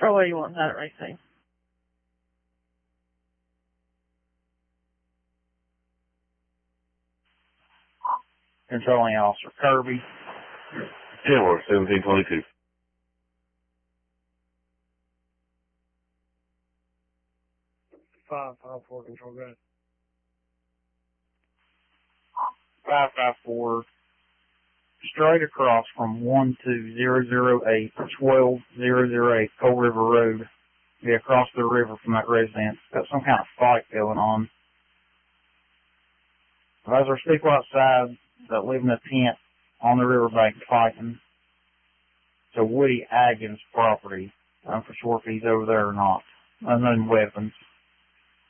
Or what do you want that right thing? Controlling Officer Kirby. Kenworth, 1722. 554 control, go ahead. 554. Straight across from 12008, 12008 Coal River Road. Be across the river from that residence. Got some kind of fight going on. As there's people outside that live in a tent on the riverbank fighting. So Woody Aggins' property. I'm for sure if he's over there or not. Unknown weapons.